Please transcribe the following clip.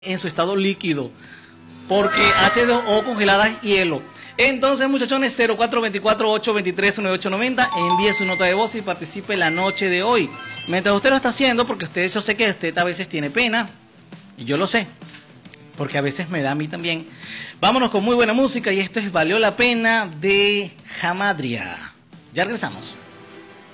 en su estado líquido, porque H2O congelada es hielo. Entonces, muchachones, 0424-823-9890, envíe su nota de voz y participe la noche de hoy. Mientras usted lo está haciendo, porque yo sé que usted a veces tiene pena, y yo lo sé, porque a veces me da a mí también. Vámonos con muy buena música, y esto es Valió la Pena de Jamadria. Ya regresamos.